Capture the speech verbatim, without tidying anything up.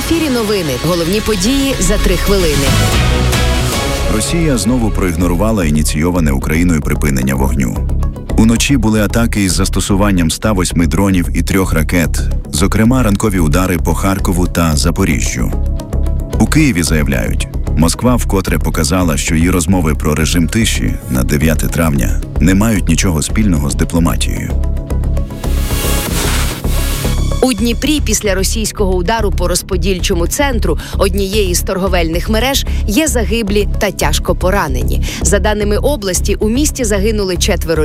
ефірі новини. Головні події за три хвилини. Росія знову проігнорувала ініційоване Україною припинення вогню. Уночі були атаки із застосуванням ста восьми дронів і трьох ракет, зокрема ранкові удари по Харкову та Запоріжжю. У Києві заявляють, Москва вкотре показала, що її розмови про режим тиші на дев'яте травня не мають нічого спільного з дипломатією. У Дніпрі після російського удару по розподільчому центру однієї з торговельних мереж є загиблі та тяжко поранені. За даними області, у місті загинули четверо